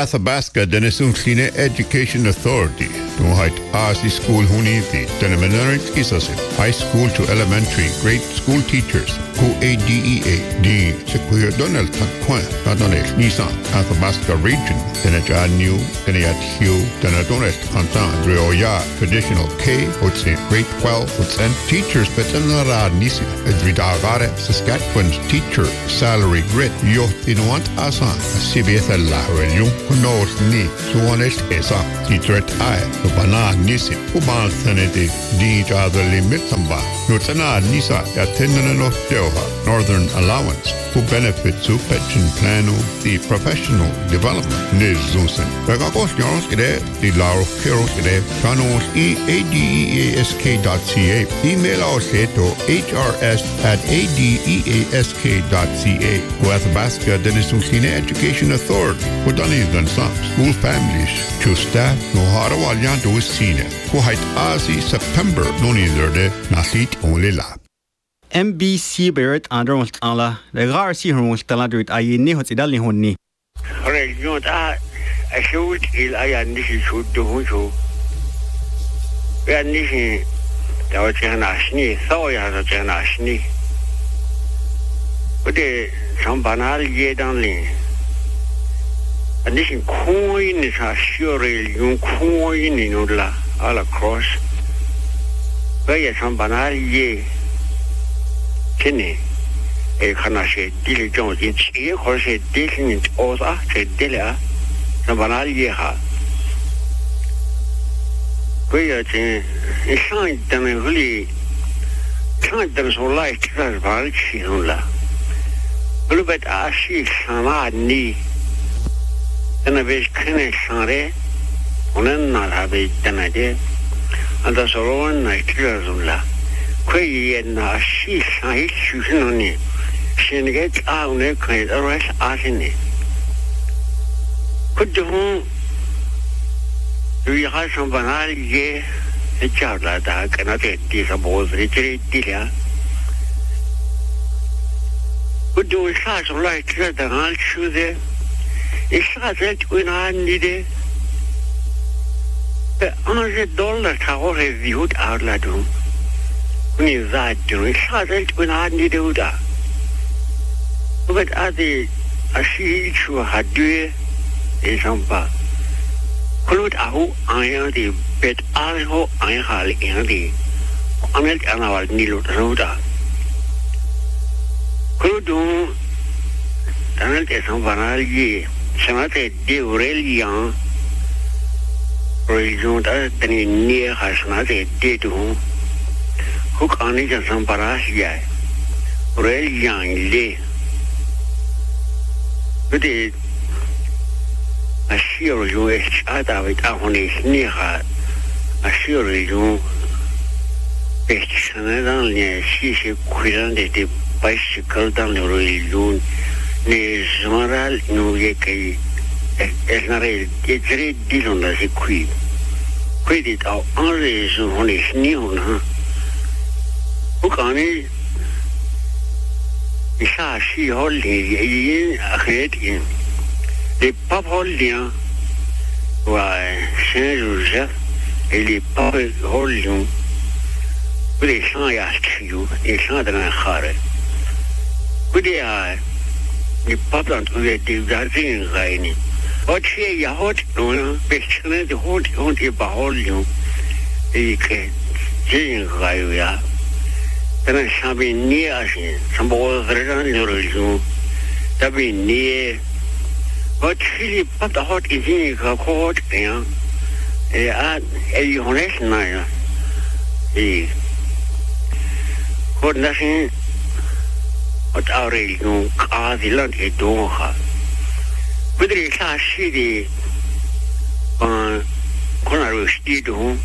Athabasca Denisungline Education Authority. Nuhait Asi School Huniti, Denemenerik Isasim. High school to elementary grade school teachers. Who ADEA, D. Sequoia Donald Takwan, Nadonel Nisan, Athabasca region. Denaja New, Denayat Hugh, Denadonest Kantan, Dreoya, traditional K, Hutsin, grade 12, Hutsen, teachers, Betanara Nisi, Edridagare, Saskatchewan's teacher, salary grid, Yot Inuant Asan, CBS Lahrelium, Kunos Ni, Suanest Esa, Titret I, Ubana Nisi, Uban Sanity, Dija the Limitamba, Nutana Nisa, Yatinano Deoha, Northern Allowance, who benefits to pension plan, the professional development, Nizusen. Regagos Yoros Ide, the Lauro Keros Ide, Chanos EADEASK.ca, email our to hrs@adeask.ca, Athabasca Denisungline Education Authority, who done some school families, to staff, no Harawalyan to Sine, who height Asi September, no neither de Nasit only lab. MBC Barrett under Multala, the Garci Multala do it. I knew what's Idali Honi. Alright, you know that I showed I and this should do who. We are Nishi, the Janashni, so you have a Janashni. But some banal ye downly. And this coin is a sure young coin in Udla all across. Where some banal ye. Kenny, a Hanashi, Dilly Jones, it's here, or say, Dilly in Oza, say Dilla, Nabanal Yeha. We are saying, it's not done really, can't done so like that, Valchinola. Look at Ashi Sama Ni, and a bit Kenny Sare, on not have a Danade, and that's all one night, Tirazula. Quay and she sight shooting on it. She gets out there, kind of rest asking it. Could you have some banal ye? A child like that cannot get this about the dealer. Could you start like that and I'll choose it? It's not that when I need it. $100 how have you out like that? When you that doing it when I need to do that. But I see you had do it in some part. Could I am the bed I hope I have in the on it and our Nilo Roda. Could do Donald is some banal ye, some de really young. Region that near has not a day to whom. Hook on it and some parasia. Real young lay. But it assure you a child of it on his near her. Assure you best Canada, she quitted the bicycle down the road. There's moral no yake. It's not a very deal on the queen. Quit it out only on his new, huh? Hook on it. Isa she holding in a head in the pop holding why Saint Joseph and the pop holding with a sign ask you, it's not an hurry. Good day, the pop on to the thing raining. What say you hot, no, best the hot about you. You can sing right. Then I shall be near us, some boys around your room. That be near. But she put the hot is in a court, and a honest night. He got nothing but our young car, the land a door. But there is a city on Conaro Street home.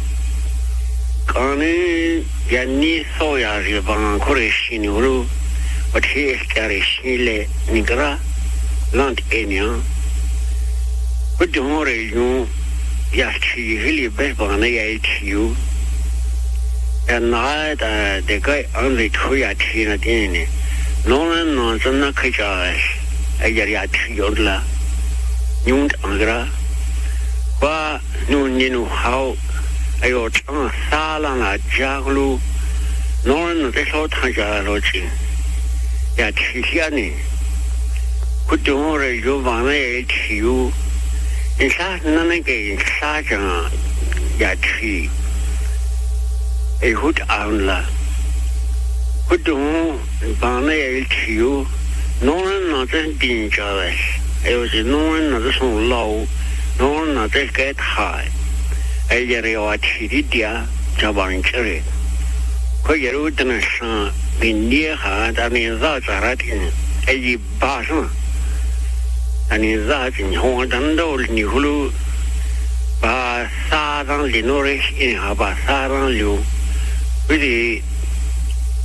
Kani yani soya riban koreshi nuru, but he is carishile nigra land enya. But the more you yachi really best bana you. And now the guy on the Toya Tina Dini. No one knows on the Kajas, a Yariat Yodla. 用的那个，把弄你弄好，哎呦，长沙浪啦加个路，农人在烧汤家老钱，呀，提天呢，不懂了就往那也提哟，你啥那个啥讲呀提，哎，好安了。不懂，帮那也提哟，农人那真顶着嘞，还有是农人那是从老，农人那在给他，哎呀，那话提的点，就帮人吃嘞。可也有的那上，你捏下，咱你咋咋来听？哎，一把上，咱你咋听？我等到你葫芦，把沙上里弄来一下，把沙上留，不是。